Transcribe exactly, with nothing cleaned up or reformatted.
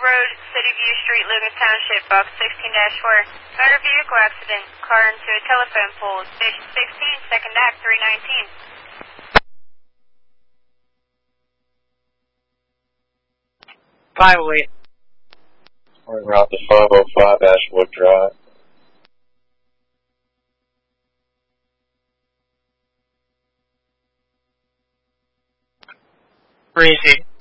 Road, City View Street, Lucas Township, box sixteen dash four. Motor vehicle accident. Car into a telephone pole. Station sixteen, second act, three nineteen. five oh eight. We're route to five oh five Ashwood Drive. Breezy.